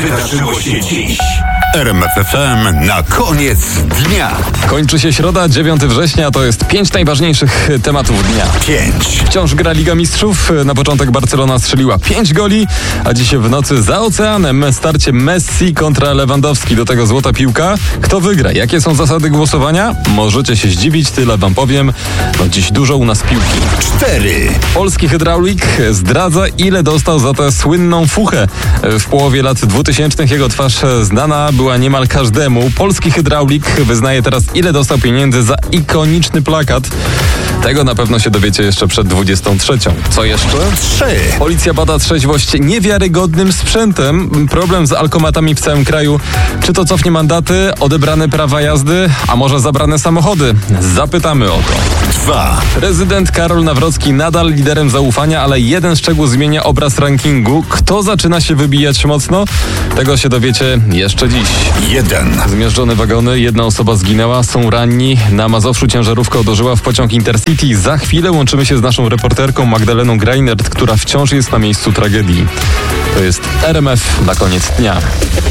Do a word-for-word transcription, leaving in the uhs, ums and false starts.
wydarzyło się dziś? R M F F M na koniec dnia. Kończy się środa, dziewiątego września, to jest pięć najważniejszych tematów dnia. Pięć. Wciąż gra Liga Mistrzów. Na początek Barcelona strzeliła pięć goli, a dziś w nocy za oceanem starcie Messi kontra Lewandowski. Do tego złota piłka. Kto wygra? Jakie są zasady głosowania? Możecie się zdziwić, tyle wam powiem. No dziś dużo u nas piłki. Cztery. Polski hydraulik zdradza, ile dostał za tę słynną fuchę. W połowie lat dwutysięcznych jego twarz znana była niemal każdemu. Polski hydraulik wyznaje teraz, ile dostał pieniędzy za ikoniczny plakat. Tego na pewno się dowiecie jeszcze przed dwudziestą trzecią. Co jeszcze? Trzy. Policja bada trzeźwość niewiarygodnym sprzętem. Problem z alkomatami w całym kraju. Czy to cofnie mandaty, odebrane prawa jazdy, a może zabrane samochody? Zapytamy o to. Dwa. Prezydent Karol Nawrocki nadal liderem zaufania, ale jeden szczegół zmienia obraz rankingu. Kto zaczyna się wybijać mocno? Tego się dowiecie jeszcze dziś. Jeden. Zmierzczone wagony, jedna osoba zginęła, są ranni. Na Mazowszu ciężarówka uderzyła w pociąg Intercity. Za chwilę łączymy się z naszą reporterką Magdaleną Greinert, która wciąż jest na miejscu tragedii. To jest R M F na koniec dnia.